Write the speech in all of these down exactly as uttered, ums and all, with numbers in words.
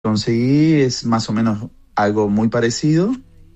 conseguí es más o menos algo muy parecido.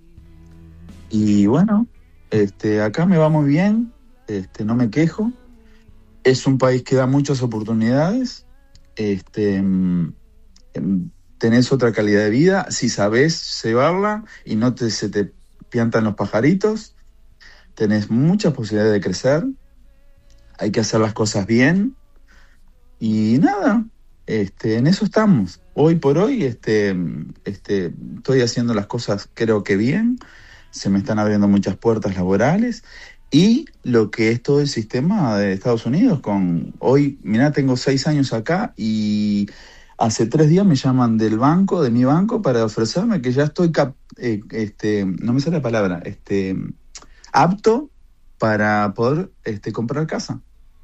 Y bueno, este, acá me va muy bien, este, no me quejo. Es un país que da muchas oportunidades. Este, mm, tenés otra calidad de vida si sabés cebarla y no te, se te piantan los pajaritos. Tenés muchas posibilidades de crecer. Hay que hacer las cosas bien. Y nada, este, en eso estamos. Hoy por hoy este, este, estoy haciendo las cosas creo que bien. Se me están abriendo muchas puertas laborales. Y lo que es todo el sistema de Estados Unidos. Con hoy, mirá, tengo seis años acá y hace tres días me llaman del banco, de mi banco, para ofrecerme que ya estoy, cap- eh, este, no me sale la palabra, este, apto para poder este, comprar casa.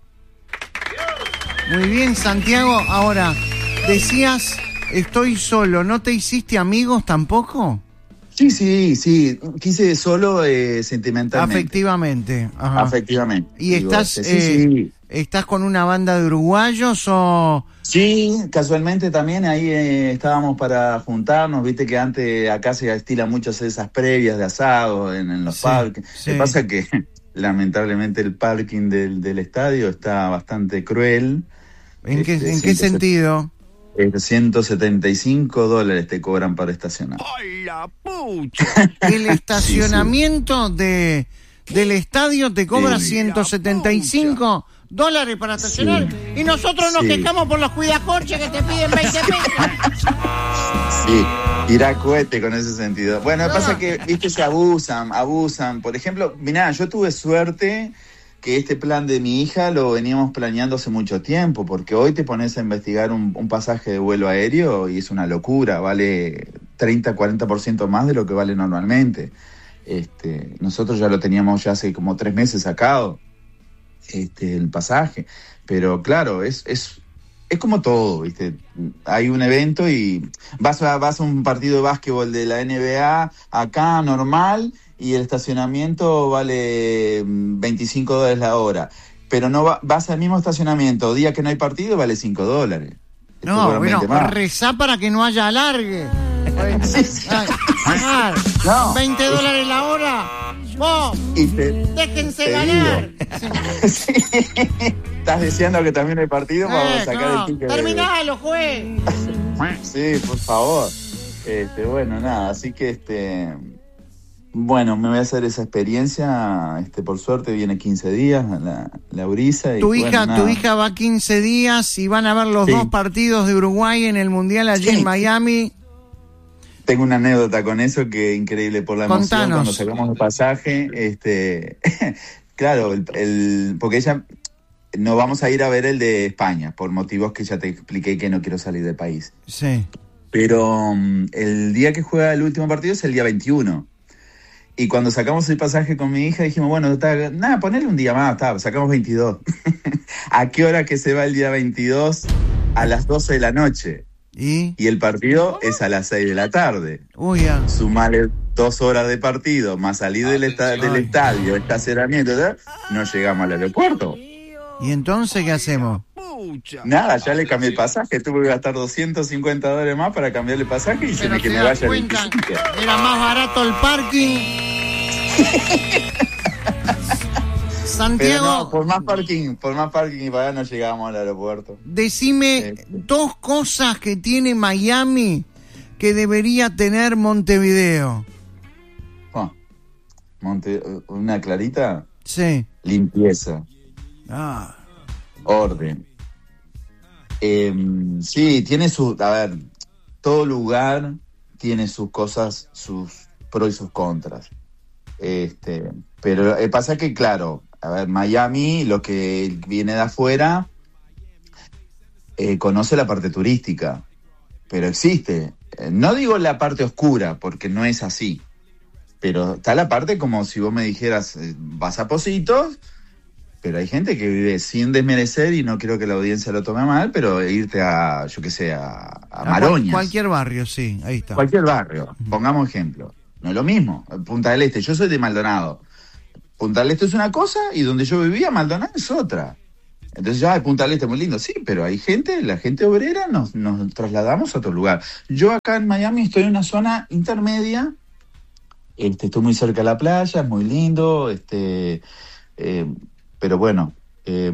Muy bien, Santiago. Ahora, decías, estoy solo, ¿no te hiciste amigos tampoco? Sí, sí, sí, quise solo eh, sentimentalmente. Afectivamente. Ajá. Afectivamente. ¿Y Digo, estás, sí, eh, sí. estás con una banda de uruguayos o...? Sí, casualmente también ahí eh, estábamos para juntarnos, viste que antes acá se estila mucho hacer esas previas de asado en, en los Sí, parques. sí. Lo que pasa es que lamentablemente el parking del, del estadio está bastante cruel. ¿En qué, Este, en qué sentido? Eh, ciento setenta y cinco dólares te cobran para estacionar. ¡Ay, la pucha! El estacionamiento sí, sí. de del estadio te cobra Sí. ciento setenta y cinco dólares para estacionar, Sí. y nosotros nos Sí. quejamos por los cuidacoches que te piden veinte pesos. Sí, irá cohete con ese sentido. Bueno, lo que Ah. pasa es que, viste, se abusan, abusan. Por ejemplo, mirá, yo tuve suerte que este plan de mi hija lo veníamos planeando hace mucho tiempo, porque hoy te pones a investigar un, un pasaje de vuelo aéreo y es una locura, vale treinta, cuarenta por ciento más de lo que vale normalmente. Este, nosotros ya lo teníamos ya hace como tres meses sacado, este, el pasaje. Pero claro, es, es, es como todo, ¿viste? Hay un evento y vas a, vas a un partido de básquetbol de la N B A acá normal y el estacionamiento vale veinticinco dólares la hora. Pero no va, vas al mismo estacionamiento, día que no hay partido, vale cinco dólares. No, bueno, rezá para que no haya alargue. Sí, sí. Ay, ay, No. veinte dólares la hora. Vos, Y te, déjense te ganar. sí. ¿Estás deseando que también hay partido? Vamos a Eh, sacar no, el ticket. de- terminalo, juez. Sí, por favor. Este, bueno, nada, así que este bueno, me voy a hacer esa experiencia, este, por suerte viene quince días la, la Urisa y Tu bueno, hija, nada. tu hija va quince días y van a ver los Sí. dos partidos de Uruguay en el Mundial allí Sí. en Miami. Tengo una anécdota con eso que es increíble por la emoción. Contanos. Cuando sacamos el pasaje, este claro, el, el porque ella no vamos a ir a ver el de España por motivos que ya te expliqué que no quiero salir del país. Sí. Pero um, el día que juega el último partido es el día veintiuno. Y cuando sacamos el pasaje con mi hija dijimos, bueno, está, nada, ponele un día más, está, sacamos veintidós. ¿A qué hora que se va el día veintidós? A las doce de la noche. ¿Y? Y el partido es a las seis de la tarde. Uy, ya. Sumale dos horas de partido, más salir del, esta- del estadio, estacionamiento, ¿verdad? No llegamos al aeropuerto. ¿Y entonces qué hacemos? Pucha. Nada, ya le cambié el pasaje, tuve que gastar doscientos cincuenta dólares más para cambiarle el pasaje y se me que me vaya el cuenta, veinticinco. era más barato el parking. Pero Santiago, no, por más parking, por más parking y pagar no llegábamos al aeropuerto. decime Sí. dos cosas que tiene Miami que debería tener Montevideo. Oh, Monte, una clarita, Sí. limpieza, Ah, orden. Eh, sí, tiene su, a ver, todo lugar tiene sus cosas, sus pros y sus contras. Este, pero eh, pasa que, claro, a ver, Miami, lo que viene de afuera, eh, conoce la parte turística, pero existe. Eh, no digo la parte oscura, porque no es así, pero está la parte como si vos me dijeras, eh, vas a Positos, pero hay gente que vive sin desmerecer, y no quiero que la audiencia lo tome mal, pero irte a, yo qué sé, a, a a cual- Maroñas. cualquier barrio, sí, ahí está. Cualquier barrio, pongamos ejemplo. No es lo mismo. Punta del Este, yo soy de Maldonado. Punta del Este es una cosa y donde yo vivía, Maldonado es otra. Entonces ya, el Punta del Este es muy lindo, sí, pero hay gente, la gente obrera, nos, nos trasladamos a otro lugar. Yo acá en Miami estoy en una zona intermedia, este, estoy muy cerca de la playa, es muy lindo, este, eh, pero bueno, eh,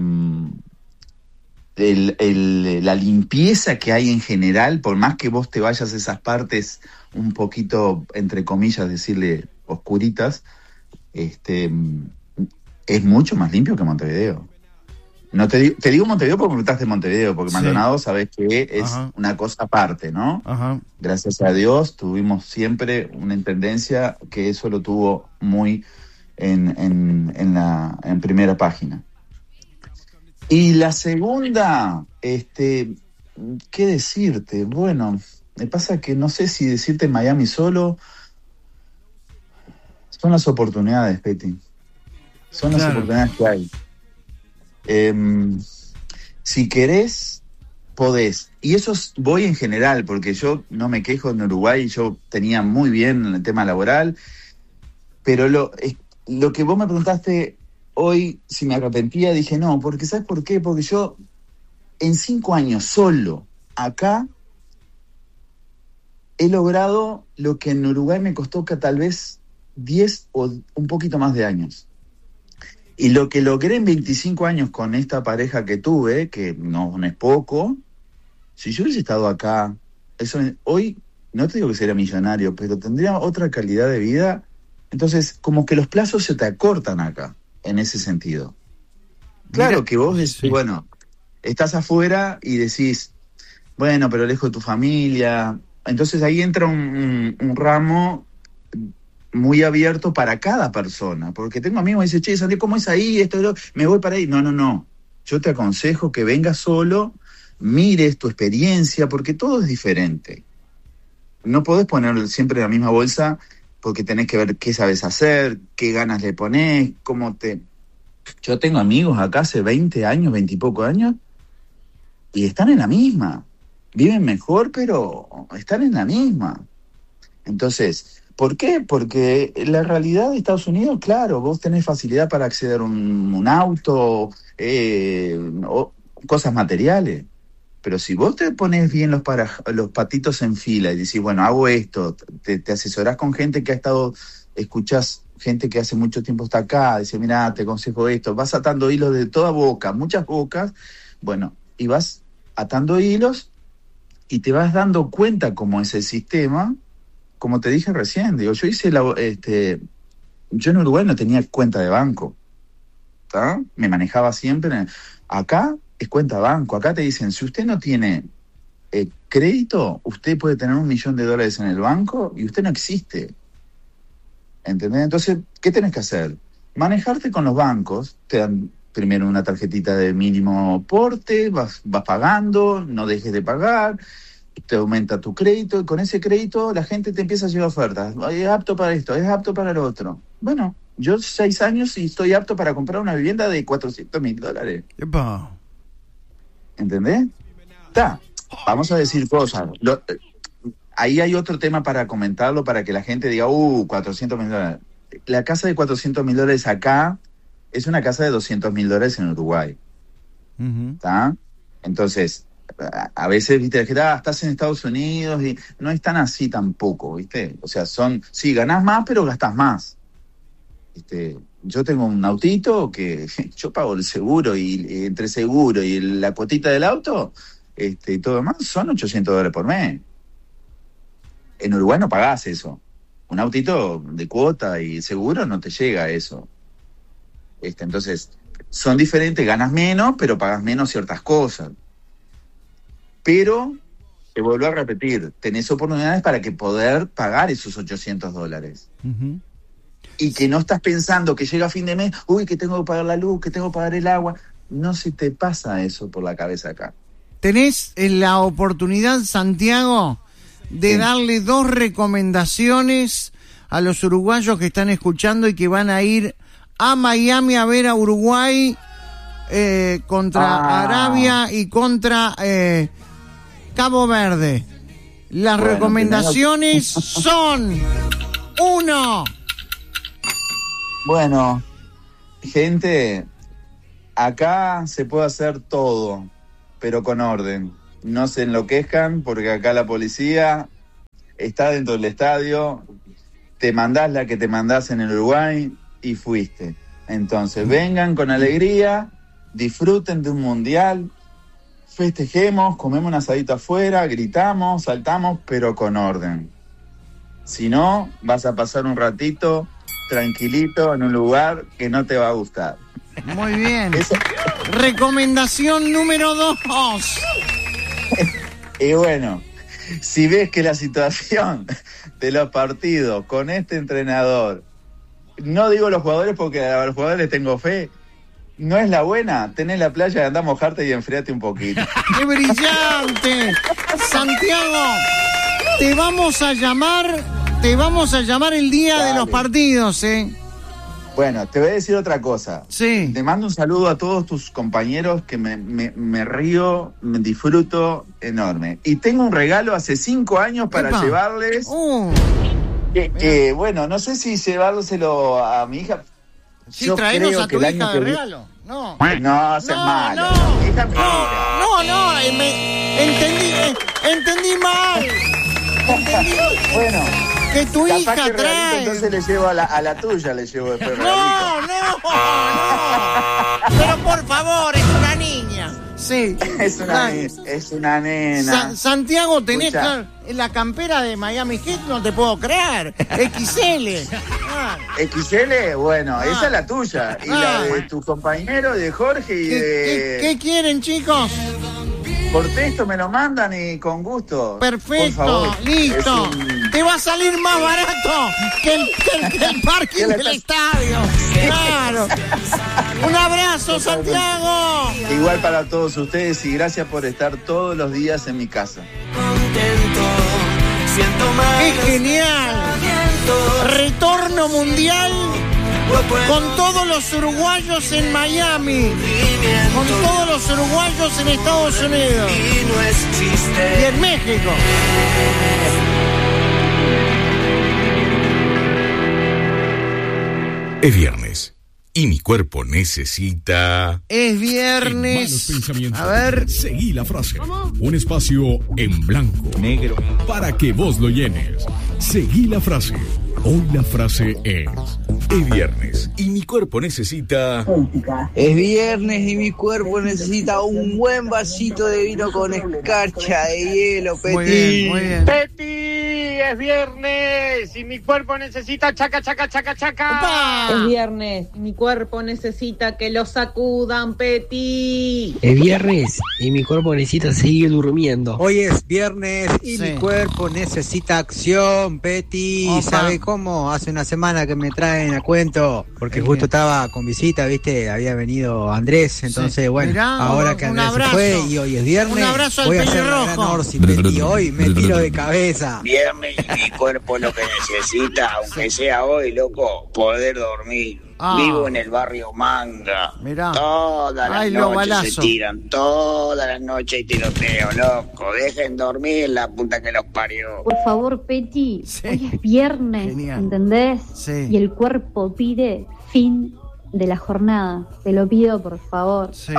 el, el, la limpieza que hay en general, por más que vos te vayas a esas partes un poquito, entre comillas, decirle oscuritas, este, es mucho más limpio que Montevideo. No te, te digo Montevideo porque me preguntaste Montevideo, porque sí. Maldonado sabés que es Ajá. una cosa aparte, ¿no? Ajá. Gracias a Dios tuvimos siempre una intendencia que eso lo tuvo muy en, en, en la en primera página. Y la segunda, este, ¿qué decirte? Bueno, me pasa que no sé si decirte Miami solo. Son las oportunidades, Petty. Son las claro. oportunidades que hay. Eh, si querés, podés. Y eso es, voy en general, porque yo no me quejo en Uruguay, yo tenía muy bien el tema laboral, pero lo, lo que vos me preguntaste hoy, si me arrepentía, dije no, porque ¿sabes por qué? Porque yo en cinco años solo acá he logrado lo que en Uruguay me costó que tal vez diez o un poquito más de años. Y lo que logré en veinticinco años con esta pareja que tuve, que no, no es poco, si yo hubiese estado acá, eso hoy, no te digo que sería millonario, pero tendría otra calidad de vida. Entonces, como que los plazos se te acortan acá, en ese sentido. Claro. Mira, que vos decís, sí. bueno, estás afuera y decís, bueno, pero lejos de tu familia. Entonces ahí entra un, un, un ramo muy abierto para cada persona, porque tengo amigos que dicen, che, Santiago, ¿cómo es ahí? Esto, esto, me voy para ahí. No, no, no. Yo te aconsejo que vengas solo, mires tu experiencia, porque todo es diferente. No podés poner siempre en la misma bolsa, porque tenés que ver qué sabes hacer, qué ganas le ponés, cómo te... Yo tengo amigos acá hace veinte años, veinte y poco años, y están en la misma. Viven mejor, pero están en la misma. Entonces... ¿Por qué? Porque la realidad de Estados Unidos, claro, vos tenés facilidad para acceder a un, un auto, eh, o cosas materiales. Pero si vos te pones bien los, para, los patitos en fila y decís, bueno, hago esto, te, te asesorás con gente que ha estado, escuchás gente que hace mucho tiempo está acá, dice, mira, te aconsejo esto, vas atando hilos de toda boca, muchas bocas, bueno, y vas atando hilos y te vas dando cuenta cómo es el sistema. Como te dije recién, digo, yo hice la, este, yo en Uruguay no tenía cuenta de banco, ¿tá? Me manejaba siempre. Acá es cuenta de banco. Acá te dicen, si usted no tiene eh, crédito, usted puede tener un millón de dólares en el banco y usted no existe. ¿Entendés? Entonces, ¿qué tenés que hacer? Manejarte con los bancos. Te dan primero una tarjetita de mínimo porte, vas, vas pagando, no dejes de pagar. Te aumenta tu crédito y con ese crédito la gente te empieza a llevar ofertas. Es apto para esto, es apto para lo otro. Bueno, yo seis años y estoy apto para comprar una vivienda de cuatrocientos mil dólares. Epa. ¿Entendés? Está. Vamos a decir cosas. Lo, ahí hay otro tema para comentarlo, para que la gente diga, uh, cuatrocientos mil dólares. La casa de cuatrocientos mil dólares acá es una casa de doscientos mil dólares en Uruguay. ¿Está? Uh-huh. Entonces... a veces, viste, que ah, estás en Estados Unidos y no es tan así tampoco, viste, o sea, son, sí, ganás más, pero gastás más. Este, yo tengo un autito que yo pago el seguro y, y entre seguro y la cuotita del auto, este, y todo demás, son ochocientos dólares por mes. En Uruguay no pagás eso. Un autito de cuota y seguro no te llega a eso. Este, entonces, son diferentes, ganas menos, pero pagas menos ciertas cosas. Pero, te vuelvo a repetir, tenés oportunidades para que poder pagar esos ochocientos dólares. Uh-huh. Y que no estás pensando que llega fin de mes, uy, que tengo que pagar la luz, que tengo que pagar el agua. No se te pasa eso por la cabeza acá. Tenés la oportunidad, Santiago, de sí. darle dos recomendaciones a los uruguayos que están escuchando y que van a ir a Miami a ver a Uruguay eh, contra ah. Arabia y contra... Eh, Cabo Verde. Las bueno, recomendaciones primero... son uno. Bueno, gente, acá se puede hacer todo, pero con orden. No se enloquezcan porque acá la policía está dentro del estadio, te mandás la que te mandás en el Uruguay y fuiste. Entonces vengan con alegría, disfruten de un mundial, festejemos, comemos un asadito afuera, gritamos, saltamos, pero con orden. Si no, vas a pasar un ratito tranquilito en un lugar que no te va a gustar. Muy bien. Eso. Recomendación número dos. Y bueno, si ves que la situación de los partidos con este entrenador, no digo los jugadores porque a los jugadores les tengo fe, no es la buena, tenés la playa, andá a mojarte y enfriate un poquito. ¡Qué brillante! Santiago, te vamos a llamar, te vamos a llamar el día Dale. de los partidos, ¿eh? Bueno, te voy a decir otra cosa. Sí. Te mando un saludo a todos tus compañeros que me, me, me río, me disfruto enorme. Y tengo un regalo hace cinco años para Epa. llevarles. Uh, que, que, bueno, no sé si llevárselo a mi hija. Sí, traenos a tu hija de regalo. No, no, seas no, malo. No, hija no, no, no eh, me, entendí, eh, entendí mal. Entendí mal. Bueno. Que tu hija que trae. Entonces le llevo a la, a la tuya, le llevo después. No, no, no. Pero por favor, es una niña. Sí. Es una, nena, es una nena. Sa- Santiago, tenés la, la campera de Miami Heat, no te puedo creer. X L. Ah. ¿X L? Bueno, ah. esa es la tuya. Y ah. la de tu compañero, de Jorge y ¿Qué, de... ¿qué, ¿Qué quieren, chicos? Por texto me lo mandan y con gusto. Perfecto, listo. Un... Te va a salir más barato que el, que el, que el parking del estadio. Claro. Un abrazo, Santiago. Igual para todos ustedes y gracias por estar todos los días en mi casa. ¡Qué genial! Retorno mundial con todos los uruguayos en Miami, con todos los uruguayos en Estados Unidos y en México. Es viernes y mi cuerpo necesita... Es viernes. A ver. Seguí la frase. ¿Cómo? Un espacio en blanco, negro, para que vos lo llenes. Seguí la frase. Hoy la frase es: es viernes y mi cuerpo necesita... Es viernes y mi cuerpo necesita un buen vasito de vino con escarcha de hielo, Peti. Muy bien, muy bien. Peti, es viernes y mi cuerpo necesita chaca, chaca, chaca, chaca. ¡Opa! Es viernes y mi cuerpo necesita que lo sacudan, Peti. Es viernes y mi cuerpo necesita seguir durmiendo. Hoy es viernes y sí. mi cuerpo necesita acción, Peti. Opa. ¿Sabe cómo? Hace una semana que me traen a cuento, porque justo estaba con visita, ¿viste? Había venido Andrés, entonces, sí. bueno, Mirá, ahora que Andrés se fue y hoy es viernes, un abrazo voy a al hacer la gran Orsi, Peti. Hoy me tiro de cabeza. Viernes y mi cuerpo lo que necesita, aunque sea hoy, loco, poder dormir. Ah. Vivo en el barrio Manga. Mirá. Todas las Ay, noches se tiran, todas las noches y tiroteo, loco. Dejen dormir la puta que los parió. Por favor, Peti, sí. Hoy es viernes, genial. ¿Entendés? Sí. Y el cuerpo pide fin de la jornada. Te lo pido, por favor. Sí.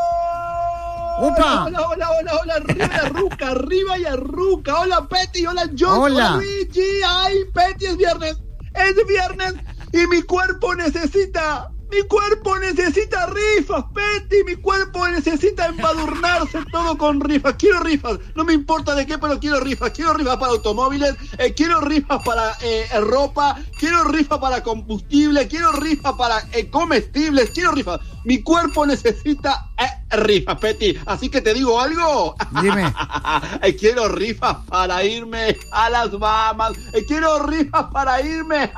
¡Upa! Hola, hola, hola, hola, arriba y arruca, arriba y arruca. Hola, Peti, hola, John, hola, hola Luigi. Ay, Peti, es viernes, es viernes y mi cuerpo necesita, mi cuerpo necesita rifas, Peti, mi cuerpo necesita embadurnarse todo con rifas. Quiero rifas, no me importa de qué, pero quiero rifas. Quiero rifas para automóviles, eh, quiero rifas para eh, ropa, quiero rifas para combustible, quiero rifas para eh, comestibles, quiero rifas. Mi cuerpo necesita eh, rifas, Peti. Así que te digo algo. Dime. eh, quiero rifas para irme a las Bahamas. Eh, quiero rifas para irme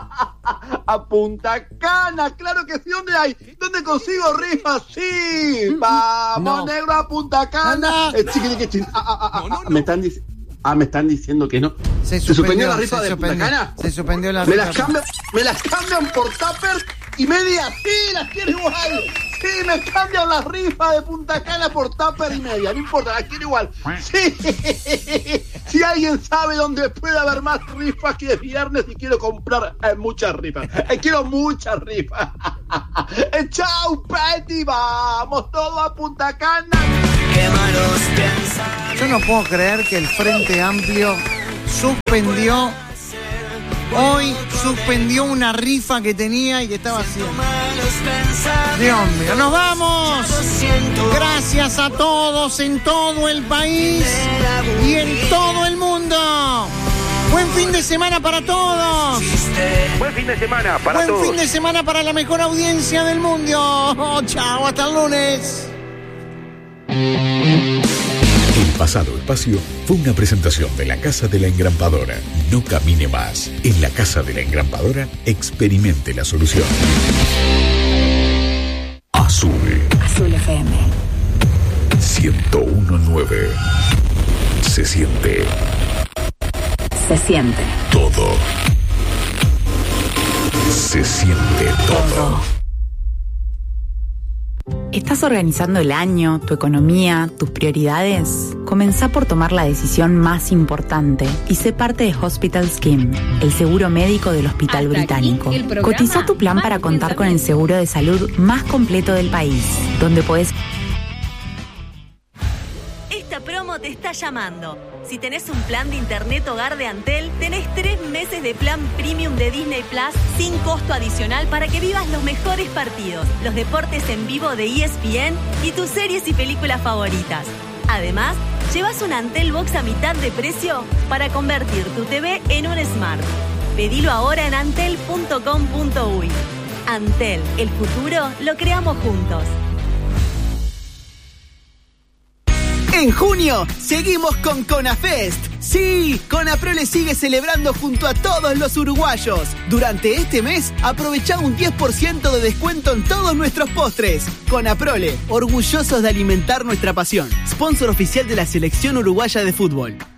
a Punta Cana. Claro que sí. ¿Dónde hay? ¿Dónde consigo rifas? Sí. Vamos, no. Negro, a Punta Cana. Eh, chiqui, chiqui, chiqui. Ah, ah, ah, no, no, no. Me están diciendo. Ah, me están diciendo que no. Se suspendió, ¿Se suspendió la rifa se de suspendió, Punta Cana? Se suspendió la me rifa. Las cambian, me las cambian por tuppers y media. Sí, las quiero igual. Sí, me cambian la rifa de Punta Cana por tupper y media. No importa, la quiero igual. Sí. Si alguien sabe dónde puede haber más rifas que es viernes y quiero comprar eh, muchas rifas. Eh, quiero muchas rifas. eh, Chau, Petty. Vamos todos a Punta Cana. Qué malos piensan. Yo no puedo creer que el Frente Amplio suspendió hoy suspendió una rifa que tenía y que estaba haciendo. Dios mío, nos vamos. Gracias a todos en todo el país y en todo el mundo. Buen fin de semana para todos. Buen fin de semana para Buen todos. Buen fin de semana para la mejor audiencia del mundo. Oh, chao, hasta el lunes. El pasado espacio fue una presentación de la Casa de la Engrampadora. No camine más. En la Casa de la Engrampadora, experimente la solución. Azul. Azul F M. ciento uno punto nueve. Se siente. Se siente. Todo. Se siente todo. ¿Estás organizando el año, tu economía, tus prioridades? Comenzá por tomar la decisión más importante y sé parte de Hospital Scheme, el seguro médico del Hospital Hasta Británico. Cotiza tu plan para contar con el seguro de salud más completo del país, donde podés... Esta promo te está llamando. Si tenés un plan de internet hogar de Antel, tenés tres meses de plan premium de Disney Plus sin costo adicional para que vivas los mejores partidos, los deportes en vivo de E S P N y tus series y películas favoritas. Además, llevas un Antel Box a mitad de precio para convertir tu T V en un Smart. Pedilo ahora en antel punto com punto uy. Antel, el futuro lo creamos juntos. En junio, seguimos con CONAFEST. Sí, Conaprole sigue celebrando junto a todos los uruguayos. Durante este mes, aprovecha un diez por ciento de descuento en todos nuestros postres. Conaprole, orgullosos de alimentar nuestra pasión. Sponsor oficial de la Selección Uruguaya de Fútbol.